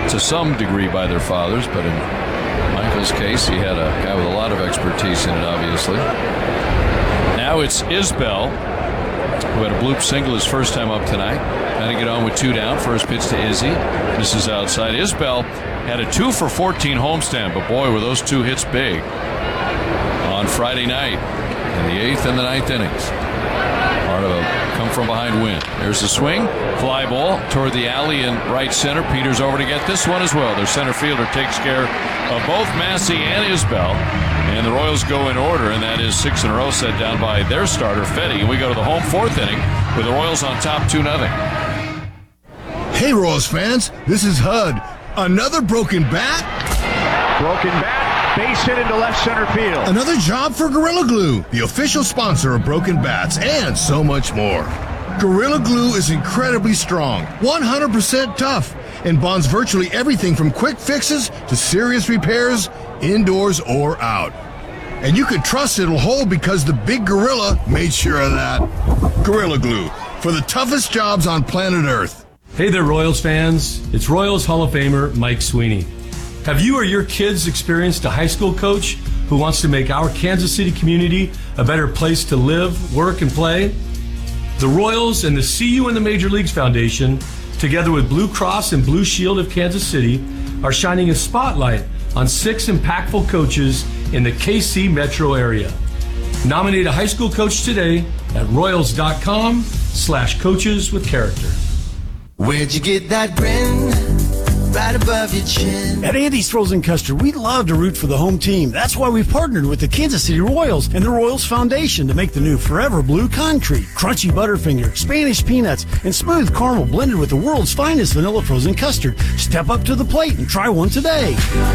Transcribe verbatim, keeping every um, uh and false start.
to some degree by their fathers, but in Michael's case, he had a guy with a lot of expertise in it, obviously. Now it's Isbell, who had a bloop single his first time up tonight. Trying to get on with two down. First pitch to Izzy. This is outside. Isbell had a two for fourteen homestand, but boy, were those two hits big on Friday night in the eighth and the ninth innings. Part of a come-from-behind win. There's the swing. Fly ball toward the alley in right center. Peters over to get this one as well. Their center fielder takes care of both Massey and Isbell. And the Royals go in order, and that is six in a row set down by their starter, Fetty. And we go to the home fourth inning with the Royals on top two nothing. Hey, Royals fans, this is H U D. Another broken bat? Broken bat, base hit into left center field. Another job for Gorilla Glue, the official sponsor of broken bats, and so much more. Gorilla Glue is incredibly strong, one hundred percent tough, and bonds virtually everything from quick fixes to serious repairs, indoors or out. And you can trust it'll hold because the big gorilla made sure of that. Gorilla Glue, for the toughest jobs on planet Earth. Hey there, Royals fans. It's Royals Hall of Famer Mike Sweeney. Have you or your kids experienced a high school coach who wants to make our Kansas City community a better place to live, work, and play? The Royals and the See You in the Major Leagues Foundation, together with Blue Cross and Blue Shield of Kansas City, are shining a spotlight on six impactful coaches in the K C metro area. Nominate a high school coach today at royals.com slash coaches with character. Where'd you get that grin? Right above your chin. At Andy's Frozen Custard, we love to root for the home team. That's why we've partnered with the Kansas City Royals and the Royals Foundation to make the new Forever Blue Concrete. Crunchy Butterfinger, Spanish peanuts, and smooth caramel blended with the world's finest vanilla frozen custard. Step up to the plate and try one today.